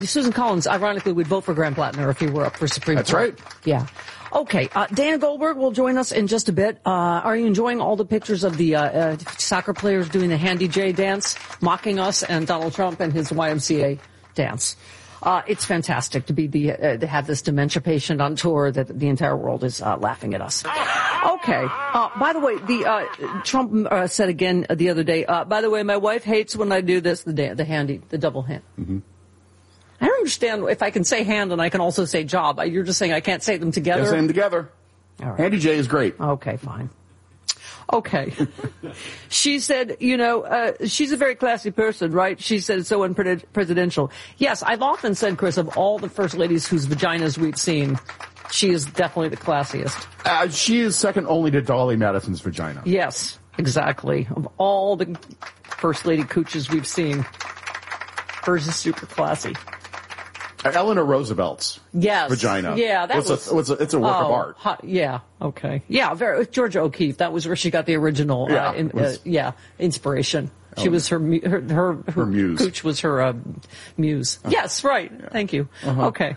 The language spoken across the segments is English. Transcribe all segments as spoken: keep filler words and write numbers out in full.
Susan Collins, ironically, would vote for Graham Plattner if he were up for Supreme That's Court. That's right. Yeah. Okay, uh, Dana Goldberg will join us in just a bit. Uh, are you enjoying all the pictures of the uh, uh, soccer players doing the Handy J dance, mocking us, and Donald Trump and his Y M C A dance? Uh, it's fantastic to be the uh, to have this dementia patient on tour that the entire world is uh, laughing at us. Okay. Uh, by the way, the uh, Trump uh, said again the other day. Uh, by the way, my wife hates when I do this. The da- the handy, the double hand. Mm-hmm. I don't understand if I can say hand and I can also say job. You're just saying I can't say them together? Can't say them together. All right. Handy J is great. Okay, fine. Okay. She said, you know, uh, she's a very classy person, right? She said it's so unpresidential. Yes, I've often said, Chris, of all the first ladies whose vaginas we've seen, she is definitely the classiest. Uh, she is second only to Dolly Madison's vagina. Yes, exactly. Of all the first lady cooches we've seen, hers is super classy. Uh, Eleanor Roosevelt's yes. vagina. Yeah, that was, was, a, was a, it's a work oh, of art. Hot, yeah, okay. Yeah, very, Georgia O'Keeffe, that was where she got the original, yeah, uh, in, was, uh, yeah inspiration. She oh, was her, her, her, her, her muse. Cooch was her, uh, muse. Uh, yes, right. Yeah. Thank you. Uh-huh. Okay.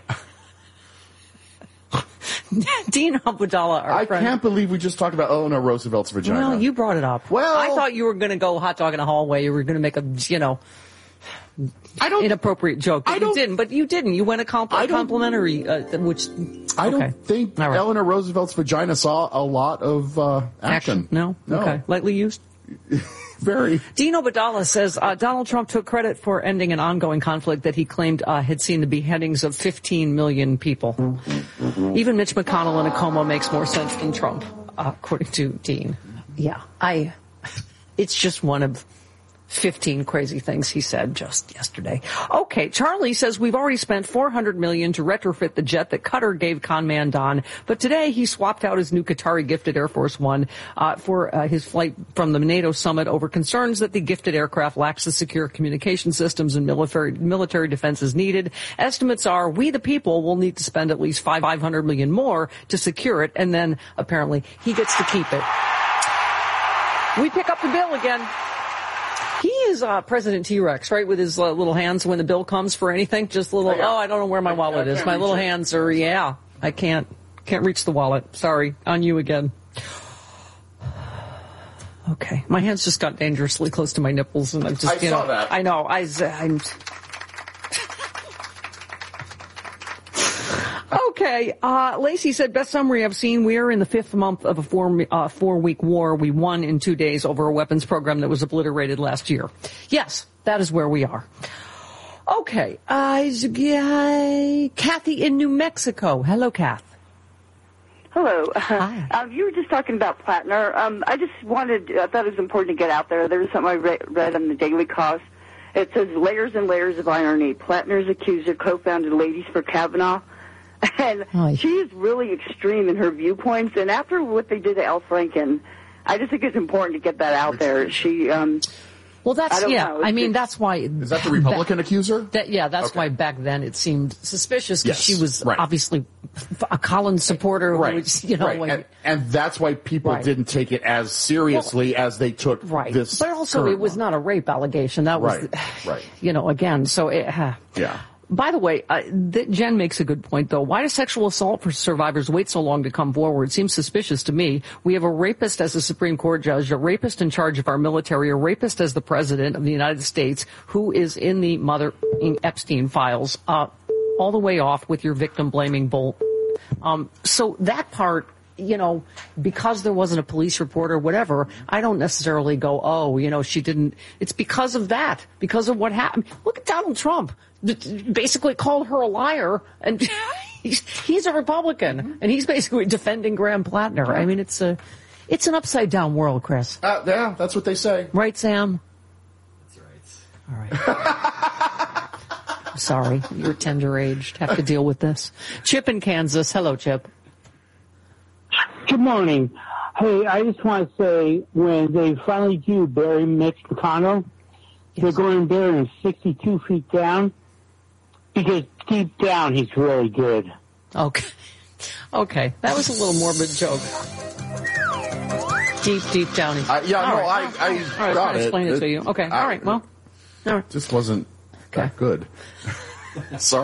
Dean Abudallah, our I friend. can't believe we just talked about Eleanor Roosevelt's vagina. Well, you brought it up. Well, I thought you were going to go hot dog in a hallway. You were going to make a, you know, I don't, inappropriate joke. But I don't, you didn't, but you didn't. You went a compl- complimentary, uh, which, I don't okay. think right. Eleanor Roosevelt's vagina saw a lot of uh, action. action. No? No. Okay. Lightly used? Very. Dean Abudallah says uh, Donald Trump took credit for ending an ongoing conflict that he claimed uh, had seen the beheadings of fifteen million people. Mm-hmm. Even Mitch McConnell in a coma makes more sense than Trump, uh, according to Dean. Yeah, I. It's just one of fifteen crazy things he said just yesterday. Okay, Charlie says we've already spent four hundred million dollars to retrofit the jet that Qatar gave Conman Don, but today he swapped out his new Qatari gifted Air Force One uh, for uh, his flight from the NATO summit over concerns that the gifted aircraft lacks the secure communication systems and military military defenses needed. Estimates are we the people will need to spend at least five hundred million dollars more to secure it, and then apparently he gets to keep it. We pick up the bill again. He is uh, President T-Rex, right, with his uh, little hands when the bill comes for anything. Just little, oh, yeah. oh I don't know where my wallet I, I is. My little it. hands are, yeah, I can't, can't reach the wallet. Sorry, on you again. Okay, my hands just got dangerously close to my nipples, and I'm just, I you saw know, that. I know, I, I'm... Okay, uh, Lacey said, best summary I've seen, we are in the fifth month of a four, uh, four-week war. We won in two days over a weapons program that was obliterated last year. Yes, that is where we are. Okay, uh, Kathy in New Mexico. Hello, Kath. Hello. Hi. Uh, you were just talking about Plattner. Um, I just wanted, I thought it was important to get out there. There was something I re- read on the Daily Kos. It says, layers and layers of irony. Plattner's accuser co-founded Ladies for Kavanaugh. And Hi. she is really extreme in her viewpoints. And after what they did to Al Franken, I just think it's important to get that out there. She, um, well, that's, I don't yeah, know. I mean, just, that's why. Is that the Republican that, accuser? That, yeah, that's okay. why back then it seemed suspicious because yes, she was right. obviously a Collins supporter. Right. Who was, you know, right. when, and, and that's why people right. didn't take it as seriously well, as they took right. this. But also, it was one. not a rape allegation. That was, right. the, right. you know, again, so it, uh, yeah. By the way, uh, th- Jen makes a good point, though. Why do sexual assault survivors wait so long to come forward? Seems suspicious to me. We have a rapist as a Supreme Court judge, a rapist in charge of our military, a rapist as the president of the United States, who is in the Mother Epstein files, uh, all the way off with your victim-blaming bull. Um, so that part, you know, because there wasn't a police report or whatever, I don't necessarily go, oh, you know, she didn't. It's because of that, because of what happened. Look at Donald Trump. Basically called her a liar, and he's, he's a Republican, and he's basically defending Graham Plattner. I mean, it's a, it's an upside down world, Chris. Uh, yeah, that's what they say. Right, Sam? That's right. All right. I'm sorry, you're tender aged. Have to deal with this. Chip in Kansas. Hello, Chip. Good morning. Hey, I just want to say when they finally do bury Mitch McConnell, yes. they're going to bury him sixty-two feet down. Because deep down, he's really good. Okay. Okay. That was a little morbid joke. Deep, deep down. Uh, yeah, all no, right. I, I all right, got I'll it. explain it, it to you. Okay. I, all right. Well, all right. Just wasn't okay. that good. Sorry.